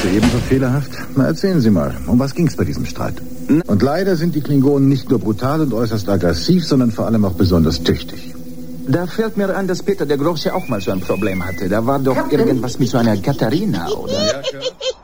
ebenso fehlerhaft? Na, erzählen Sie mal, um was ging's bei diesem Streit? Und leider sind die Klingonen nicht nur brutal und äußerst aggressiv, sondern vor allem auch besonders tüchtig. Da fällt mir an, dass Peter der Große auch mal so ein Problem hatte. Da war doch irgendwas mit so einer Katharina, oder? Ja, klar.